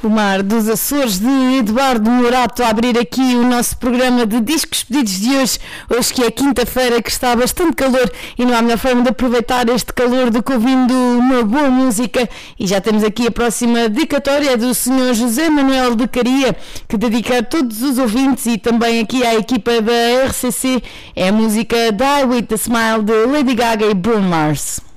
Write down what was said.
O Mar dos Açores, de Eduardo Morato, a abrir aqui o nosso programa de discos pedidos de hoje que é quinta-feira, que está bastante calor e não há melhor forma de aproveitar este calor do que ouvindo uma boa música. E já temos aqui a próxima dedicatória do Sr. José Manuel de Caria, que dedica a todos os ouvintes e também aqui à equipa da RCC. É a música Die With A Smile de Lady Gaga e Bruno Mars.